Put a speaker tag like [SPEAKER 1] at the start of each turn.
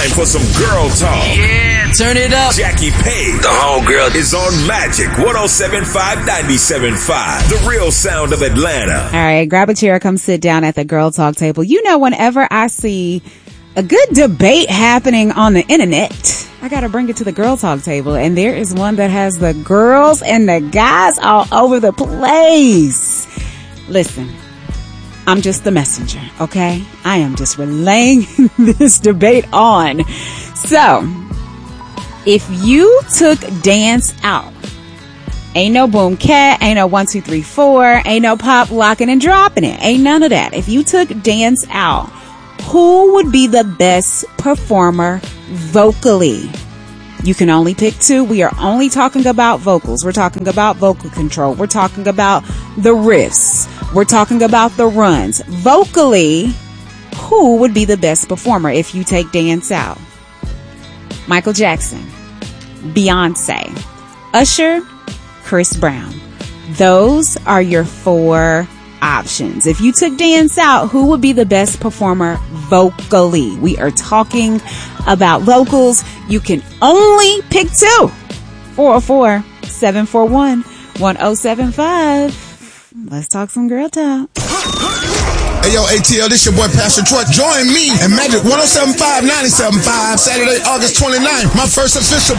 [SPEAKER 1] time for some girl talk.
[SPEAKER 2] Yeah, turn it up.
[SPEAKER 1] Jackie Page, the homegirl, is on Magic 107.5, 97.5, the real sound of Atlanta.
[SPEAKER 3] All right, grab a chair, come sit down at the girl talk table. You know, whenever I see a good debate happening on the internet, I gotta bring it to the girl talk table, and there is one that has the girls and the guys all over the place. Listen, I'm just the messenger, okay? I am just relaying this debate on. So, if you took dance out, ain't no boom cat, ain't no 1, 2, 3, 4, ain't no pop locking and dropping it, ain't none of that. If you took dance out, who would be the best performer vocally? You can only pick two. We are only talking about vocals. We're talking about vocal control. We're talking about the riffs. We're talking about the runs. Vocally, who would be the best performer if you take dance out? Michael Jackson, Beyonce, Usher, Chris Brown. Those are your 4 options. If you took dance out, who would be the best performer vocally? We are talking about vocals. You can only pick 2. 404-741-1075. Let's talk some girl talk.
[SPEAKER 4] Hey, yo, ATL, this your boy, Pastor Troy. Join me and Magic 107.5, 97.5, Saturday, August 29th. My first official